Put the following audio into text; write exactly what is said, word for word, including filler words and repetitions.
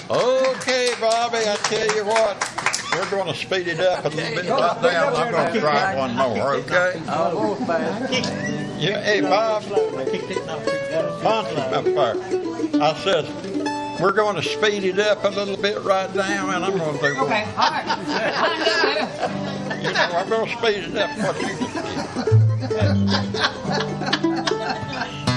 Okay, Bobby, I tell you what, we're going to speed it up a little bit right now. I'm going to try one more, okay? Yeah, hey, Bob, Ponce up there. I said, we're going to speed it up a little bit right now, and I'm going to do one. Okay, all right. You know, I'm going to speed it up what you